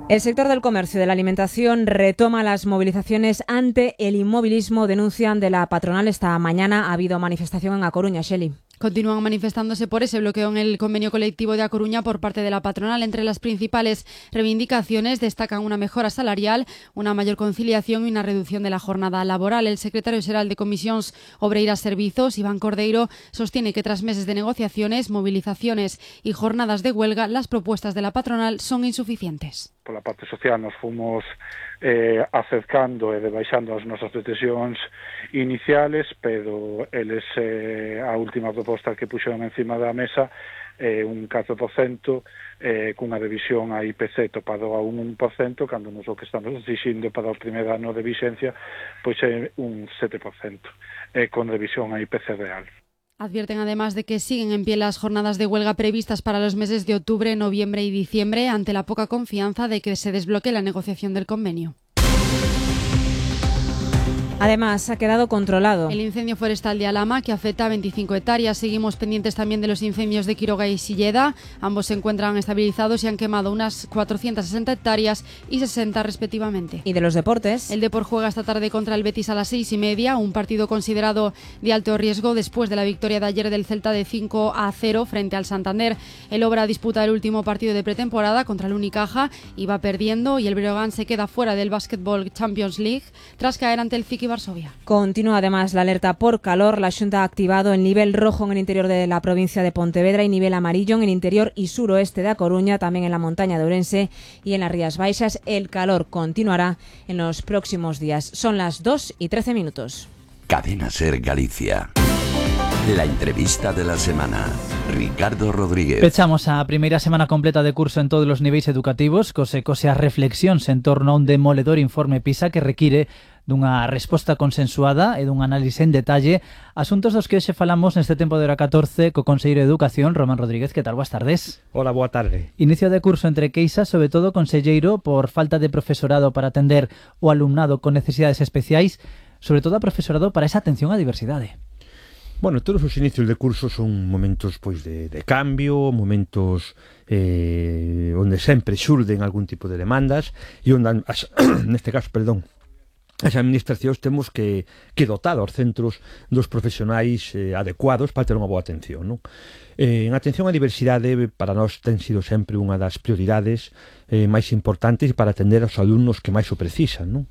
El sector del comercio y de la alimentación retoma las movilizaciones ante el inmovilismo, denuncian de la patronal. Esta mañana ha habido manifestación en A Coruña, Shelley. Continúan manifestándose por ese bloqueo en el convenio colectivo de A Coruña por parte de la patronal. Entre las principales reivindicaciones destacan una mejora salarial, una mayor conciliación y una reducción de la jornada laboral. El secretario xeral de Comisións Obreiras Servizos, Iván Cordeiro, sostiene que tras meses de negociaciones, movilizaciones y jornadas de huelga, las propuestas de la patronal son insuficientes. Pola parte social nos fomos acercando e debaixando as nosas pretensións iniciales, pero eles a última proposta que puxeron encima da mesa un 4% cunha revisión a IPC topado a un 1%, cando nos o que estamos exixindo para o primeiro ano de vixencia pois é un 7% con revisión a IPC real. Advierten además de que siguen en pie las jornadas de huelga previstas para los meses de octubre, noviembre y diciembre ante la poca confianza de que se desbloquee la negociación del convenio. Además, ha quedado controlado el incendio forestal de Alhama, que afecta a 25 hectáreas. Seguimos pendientes también de los incendios de Quiroga y Silleda. Ambos se encuentran estabilizados y han quemado unas 460 hectáreas y 60 respectivamente. ¿Y de los deportes? El Depor juega esta tarde contra el Betis a las 6:30, un partido considerado de alto riesgo después de la victoria de ayer del Celta de 5-0 frente al Santander. El Obra disputa el último partido de pretemporada contra el Unicaja y va perdiendo, y el Breogán se queda fuera del Basketball Champions League tras caer ante el Ciki Varsovia. Continúa además la alerta por calor. La Xunta ha activado el nivel rojo en el interior de la provincia de Pontevedra y nivel amarillo en el interior y suroeste de A Coruña, también en la montaña de Ourense y en las Rías Baixas. El calor continuará en los próximos días. Son las 2:13. Cadena Ser Galicia. La entrevista de la semana. Ricardo Rodríguez. Pechamos a primeira semana completa de curso en todos os niveis educativos, cose as reflexións en torno a un demoledor informe PISA que require dunha resposta consensuada e dun análise en detalle, asuntos dos que hoxe falamos neste tempo de hora 14 co Conselleiro de Educación, Román Rodríguez. Que tal? Boas tardes. Hola, boa tarde. Inicio de curso entre queixas, sobre todo, conselleiro, por falta de profesorado para atender o alumnado con necesidades especiais, sobre todo a profesorado para esa atención á diversidade. Bueno, todos os inicios de curso son momentos pois de cambio, momentos onde sempre xurden algún tipo de demandas e onde, neste caso, as administracións temos que dotar aos centros dos profesionais adecuados para ter unha boa atención, non? En atención á diversidade para nós ten sido sempre unha das prioridades máis importantes para atender aos alumnos que máis o precisan, non?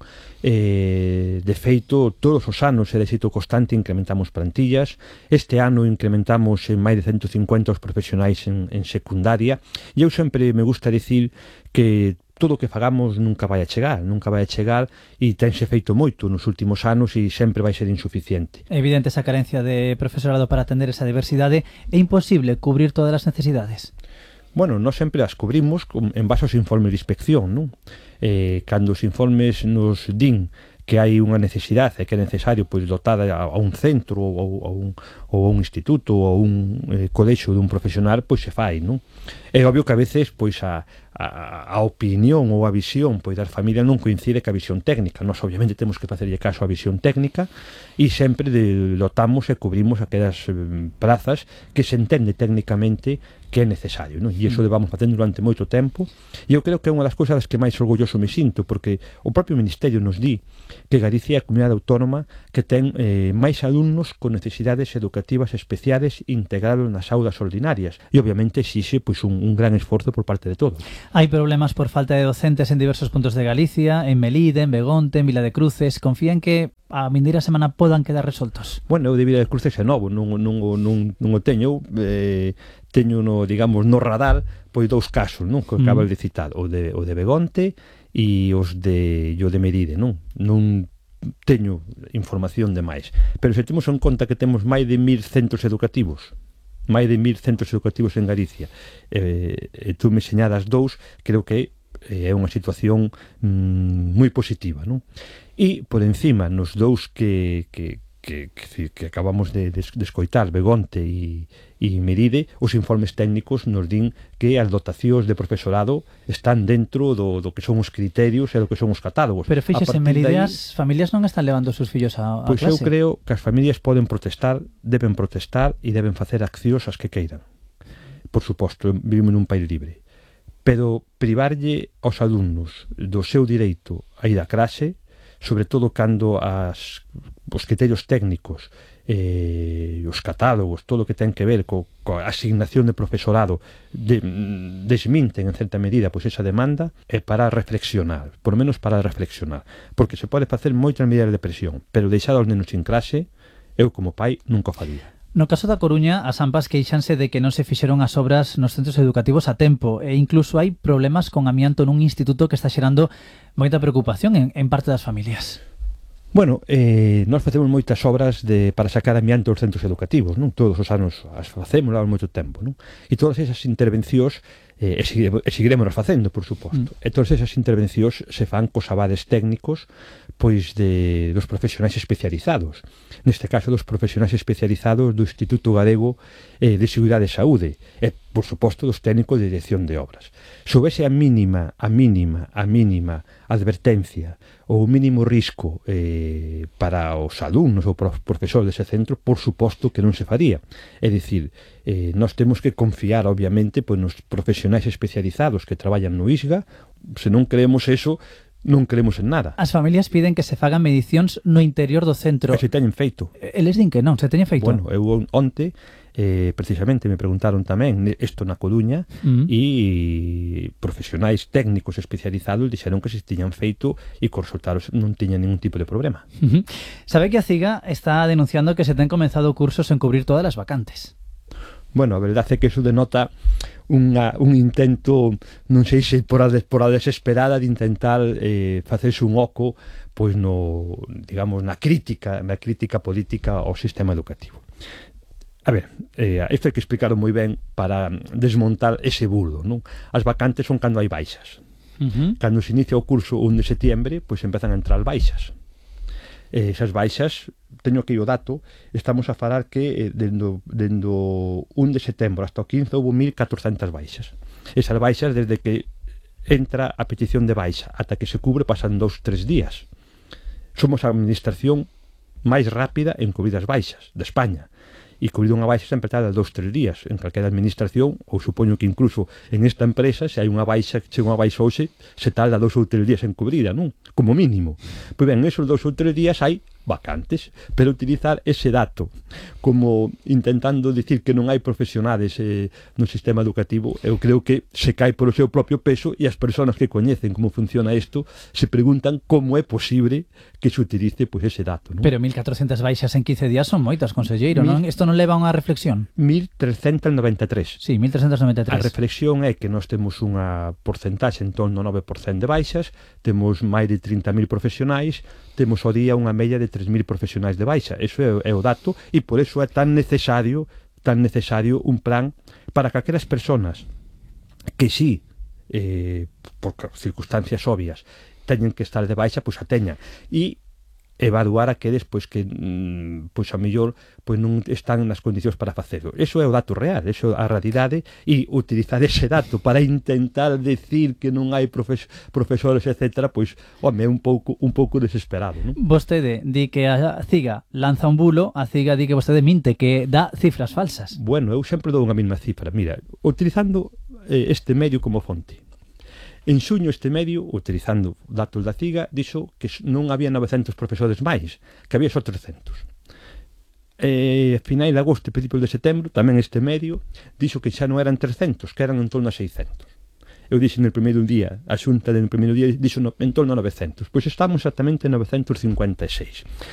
De feito, todos os anos é de xeito constante incrementamos plantillas. Este ano incrementamos en máis de 150 os profesionais en secundaria, e eu sempre me gusta dicir que todo o que fagamos nunca vai a chegar e tense feito moito nos últimos anos e sempre vai ser insuficiente. É evidente esa carencia de profesorado para atender esa diversidade. É imposible cubrir todas as necesidades? Bueno, nós sempre as cubrimos en base aos informes de inspección, non? Cando os informes nos din que hai unha necesidade e que é necesario pois dotar a un centro ou a un instituto ou a un colexio dun profesional, pois se fai, non? É obvio que a veces pois a opinión ou a visión pois das familias non coincide ca visión técnica. Nós obviamente temos que facerlle caso á visión técnica e sempre dotamos e cubrimos aquelas plazas que se entende técnicamente que é necesario, non? E iso levamos facendo durante moito tempo, e eu creo que é unha das cousas que máis orgulloso me sinto, porque o propio Ministerio nos di que Galicia é a comunidade autónoma que ten máis alumnos con necesidades educativas especiales integrados nas aulas ordinarias, e obviamente exixe pois un gran esforzo por parte de todos. Hai problemas por falta de docentes en diversos puntos de Galicia, en Melide, en Begonte, en Vila de Cruces. Confían que a vindeira semana podan quedar resoltos? Bueno, eu de Vila de Cruces é novo, non o teño, teño no radar pois dous casos, non, que acabas de citar, o de Begonte e os de Melide, non teño información de máis, pero se temos en conta que temos máis de 1000 centros educativos en Galicia, tú me señalas dous, creo que é unha situación moi positiva, non? E por encima nos dous que acabamos de escoitar, Begonte e Melide, os informes técnicos nos din que as dotacións de profesorado están dentro do que son os criterios e do que son os catálogos. Pero fíxese, en Melide as familias non están levando os seus fillos a clase. Pois eu creo que as familias poden protestar, deben protestar e deben facer accións as que queiran. Por suposto, vivimos nun país libre. pero privarlle aos alumnos do seu direito a ir a clase, sobre todo cando os criterios técnicos, os catálogos, todo o que ten que ver coa asignación de profesorado desminten en certa medida pois esa demanda, é para reflexionar, por menos para reflexionar, porque se pode facer moitas medidas de presión, pero deixar aos nenos sin clase, eu como pai nunca o faría. No caso da Coruña, as AMPAs queixanse de que non se fixeron as obras nos centros educativos a tempo e incluso hai problemas con amianto nun instituto que está xerando moita preocupación en parte das familias. Bueno, nós facemos moitas obras para sacar amianto dos centros educativos, non? Todos os anos as facemos, levamos moito tempo, non? E todas esas intervencións e seguiremos facendo, por suposto. E todas esas intervencións se fan cos avales técnicos pois dos profesionais especializados. Neste caso, dos profesionais especializados do Instituto Galego de Seguridade e Saúde e, por suposto, dos técnicos de dirección de obras. Se houvese a mínima advertencia ou o mínimo risco para os alumnos ou para os profesores dese centro, por suposto que non se faría. É dicir, nós temos que confiar, obviamente, pois, nos profesionais especializados que traballan no ISGA. Se non creemos eso, non creemos en nada. As familias piden que se fagan medicións no interior do centro. E se teñen feito. Eles din que non, se teñen feito. Bueno, eu onte precisamente me preguntaron tamén isto na Coruña e profesionais técnicos especializados dixeron que se tiñan feito e que os resultados non tiñan ningún tipo de problema. Sabe que a CIGA está denunciando que se ten comenzado cursos en cubrir todas as vacantes. Bueno, a verdade é que iso denota un intento, non sei se por a desesperada de intentar facerse un oco pois digamos, na crítica política ao sistema educativo. A ver, isto hai que explicarlo moi ben para desmontar ese burdo, non? As vacantes son cando hai baixas. Cando se inicia o curso 1 de setiembre, pois empezan a entrar baixas. Esas baixas, teño aquí o dato, estamos a falar que dendo 1 de setembro hasta o 15 houve 1.400 baixas. Esas baixas, desde que entra a petición de baixa ata que se cubre, pasan 2-3 días. Somos a administración máis rápida en cubrir as baixas de España. E cubrir unha baixa sempre tarda 2-3 días en calquera administración, ou supoño que incluso en esta empresa, se hai unha baixa, chega unha baixa hoxe, se tarda 2 ou 3 días en cubrida, non? Como mínimo. Pois ben, esos 2 ou 3 días hai vacantes, pero utilizar ese dato como intentando dicir que non hai profesionales no sistema educativo, eu creo que se cae por o seu propio peso e as persoas que coñecen como funciona isto se preguntan como é posible que se utilice pois ese dato, non? Pero 1.400 baixas en 15 días son moitas, conselleiro, non? Isto non leva a unha reflexión? 1.393. Sí, 1.393. A reflexión é que nós temos unha porcentaxe en torno ao 9% de baixas, temos máis de 30.000 profesionais, temos ao día unha media de 3.000 profesionais de baixa. Eso é o dato e por eso é tan necesario un plan para que aquelas persoas que sí, por circunstancias obvias, teñen que estar de baixa, pois a teñan. E evaluar aqueles pois que pois a mellor pois non están nas condicións para facelo. Eso é o dato real, eso é a realidade, e utilizar ese dato para intentar decir que non hai profesores, etc., pois, home, é un pouco desesperado, non? Vostede di que a CIGA lanza un bulo, a CIGA di que vostede minte, que dá cifras falsas. Bueno, eu sempre dou unha mesma cifra. Mira, utilizando este medio como fonte. En xuño este medio, utilizando datos da CIGA, dixo que non había 900 profesores máis, que había só 300. A final de agosto e principios de setembro, tamén este medio, dixo que xa non eran 300, que eran en torno a 600. Eu dixo no primeiro día, a xunta no primeiro día dixo en torno a 900. Pois estamos exactamente en 956.